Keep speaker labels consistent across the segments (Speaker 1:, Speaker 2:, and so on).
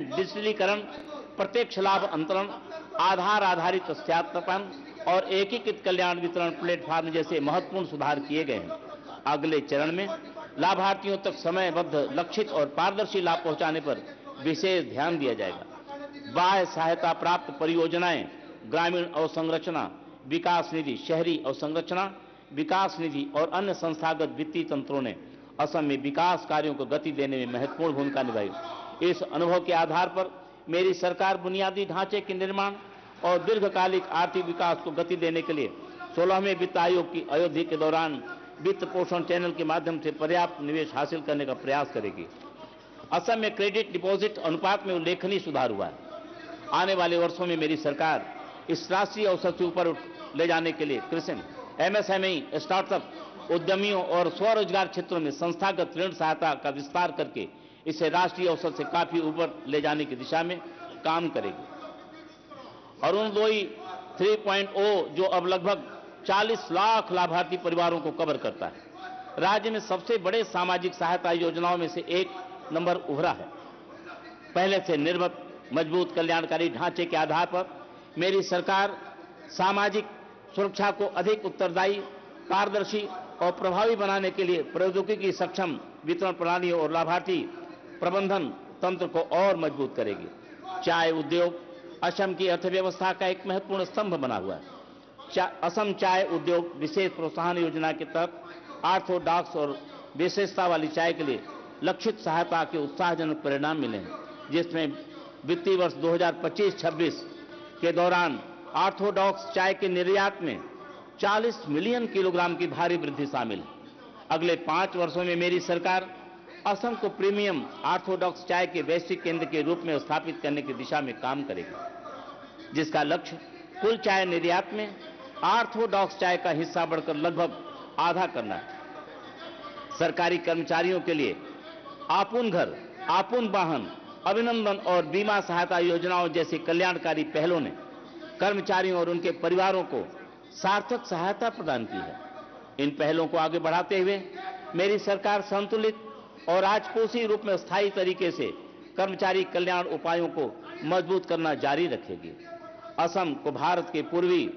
Speaker 1: डिजिटलीकरण, प्रत्यक्ष लाभ अंतरण, आधार आधारित सत्यापन और एकीकृत कल्याण वितरण प्लेटफॉर्म जैसे महत्वपूर्ण सुधार किए गए हैं। अगले चरण में लाभार्थियों तक समयबद्ध, लक्षित और पारदर्शी लाभ पहुंचाने पर विशेष ध्यान दिया जाएगा। बाह्य सहायता प्राप्त परियोजनाएं, ग्रामीण अवसंरचना विकास निधि, शहरी अवसंरचना विकास निधि और अन्य संस्थागत वित्तीय तंत्रों ने असम में विकास कार्यों को गति देने में महत्वपूर्ण भूमिका निभाई। इस अनुभव के आधार पर मेरी सरकार बुनियादी ढांचे के निर्माण और दीर्घकालिक आर्थिक विकास को गति देने के लिए 16वें वित्त आयोग की अवधि के दौरान वित्त पोषण चैनल के माध्यम से पर्याप्त निवेश हासिल करने का प्रयास करेगी। असम में क्रेडिट डिपॉजिट अनुपात में उल्लेखनीय सुधार हुआ है। आने वाले वर्षों में मेरी सरकार इस राष्ट्रीय औसत से ऊपर ले जाने के लिए कृषि, एमएसएमई, स्टार्टअप उद्यमियों और स्वरोजगार क्षेत्रों में संस्थागत ऋण सहायता का विस्तार करके इसे राष्ट्रीय औसत से काफी ऊपर ले जाने की दिशा में काम करेगी। अरुणोदय 3.0 जो अब लगभग 40 लाख लाभार्थी परिवारों को कवर करता है, राज्य में सबसे बड़े सामाजिक सहायता योजनाओं में से एक नंबर उभरा है। पहले से निर्मित मजबूत कल्याणकारी ढांचे के आधार पर मेरी सरकार सामाजिक सुरक्षा को अधिक उत्तरदायी, पारदर्शी और प्रभावी बनाने के लिए प्रौद्योगिकी सक्षम वितरण प्रणालियों और लाभार्थी प्रबंधन तंत्र को और मजबूत करेगी। चाय उद्योग असम की अर्थव्यवस्था का एक महत्वपूर्ण स्तंभ बना हुआ है। असम चाय उद्योग विशेष प्रोत्साहन योजना के तहत ऑर्थोडॉक्स और विशेषता वाली चाय के लिए लक्षित सहायता के उत्साहजनक परिणाम मिले हैं, जिसमें वित्तीय वर्ष 2025-26 के दौरान ऑर्थोडॉक्स चाय के निर्यात में 40 मिलियन किलोग्राम की भारी वृद्धि शामिल है। अगले 5 वर्षों में मेरी सरकार असम को प्रीमियम ऑर्थोडॉक्स चाय के वैश्विक केंद्र के रूप में स्थापित करने की दिशा में काम करेगी, जिसका लक्ष्य कुल चाय निर्यात में ऑर्थोडॉक्स चाय का हिस्सा बढ़कर लगभग आधा करना है। सरकारी कर्मचारियों के लिए आपून घर, आपून वाहन, अभिनंदन और बीमा सहायता योजनाओं जैसी कल्याणकारी पहलों ने कर्मचारियों और उनके परिवारों को सार्थक सहायता प्रदान की है। इन पहलों को आगे बढ़ाते हुए मेरी सरकार संतुलित और राजकोषीय रूप में स्थायी तरीके से कर्मचारी कल्याण उपायों को मजबूत करना जारी रखेगी। असम को भारत के पूर्वी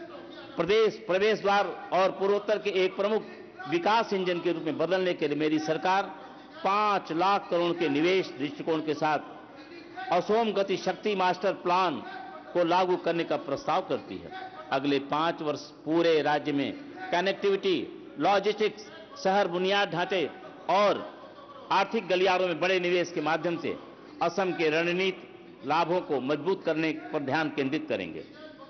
Speaker 1: प्रवेश द्वार और पूर्वोत्तर के एक प्रमुख विकास इंजन के रूप में बदलने के लिए मेरी सरकार 5 लाख करोड़ के निवेश दृष्टिकोण के साथ असोम गति शक्ति मास्टर प्लान को लागू करने का प्रस्ताव करती है। अगले 5 वर्ष पूरे राज्य में कनेक्टिविटी, लॉजिस्टिक्स, शहर बुनियाद ढांचे और आर्थिक गलियारों में बड़े निवेश के माध्यम से असम के रणनीतिक लाभों को मजबूत करने पर ध्यान केंद्रित करेंगे।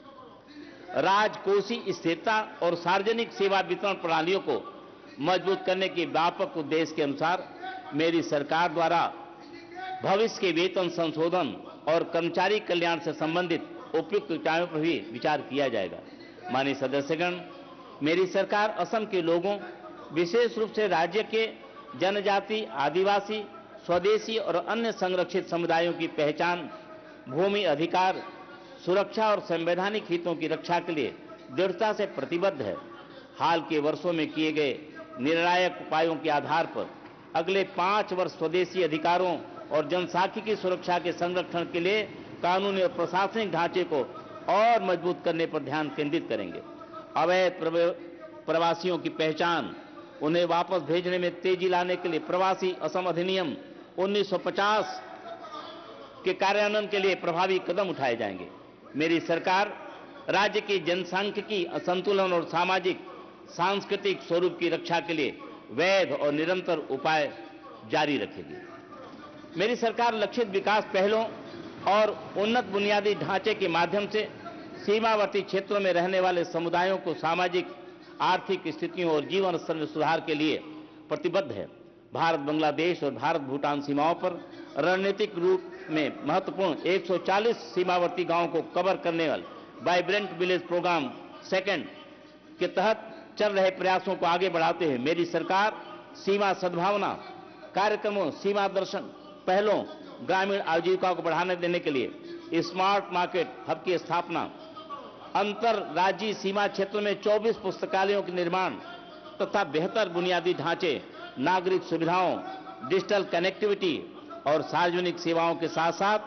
Speaker 1: राजकोषीय स्थिरता और सार्वजनिक सेवा वितरण प्रणालियों को मजबूत करने के व्यापक उद्देश्य के अनुसार मेरी सरकार द्वारा भविष्य के वेतन संशोधन और कर्मचारी कल्याण से संबंधित उपयुक्त उपायों पर भी विचार किया जाएगा। माननीय सदस्यगण, मेरी सरकार असम के लोगों, विशेष रूप से राज्य के जनजाति, आदिवासी, स्वदेशी और अन्य संरक्षित समुदायों की पहचान, भूमि अधिकार, सुरक्षा और संवैधानिक हितों की रक्षा के लिए दृढ़ता से प्रतिबद्ध है। हाल के वर्षों में किए गए निर्णायक उपायों के आधार पर अगले 5 वर्ष स्वदेशी अधिकारों और जनसांख्यिकी सुरक्षा के संरक्षण के लिए कानूनी और प्रशासनिक ढांचे को और मजबूत करने पर ध्यान केंद्रित करेंगे। अवैध प्रवासियों की पहचान, उन्हें वापस भेजने में तेजी लाने के लिए प्रवासी असम अधिनियम 1950 के कार्यान्वयन के लिए प्रभावी कदम उठाए जाएंगे। मेरी सरकार राज्य की जनसांख्यिकी असंतुलन और सामाजिक सांस्कृतिक स्वरूप की रक्षा के लिए वैध और निरंतर उपाय जारी रखेगी। मेरी सरकार लक्षित विकास पहलों और उन्नत बुनियादी ढांचे के माध्यम से सीमावर्ती क्षेत्रों में रहने वाले समुदायों को सामाजिक, आर्थिक स्थितियों और जीवन स्तर में सुधार के लिए प्रतिबद्ध है। भारत बांग्लादेश और भारत भूटान सीमाओं पर रणनीतिक रूप में महत्वपूर्ण 140 सीमावर्ती गांवों को कवर करने वाले वाइब्रेंट विलेज प्रोग्राम सेकंड के तहत चल रहे प्रयासों को आगे बढ़ाते हुए मेरी सरकार सीमा सद्भावना कार्यक्रमों, सीमा दर्शन पहलों, ग्रामीण आजीविका को बढ़ाने देने के लिए स्मार्ट मार्केट हब की स्थापना, अंतर राज्यीय सीमा क्षेत्रों में 24 पुस्तकालयों के निर्माण तथा बेहतर बुनियादी ढांचे, नागरिक सुविधाओं, डिजिटल कनेक्टिविटी और सार्वजनिक सेवाओं के साथ साथ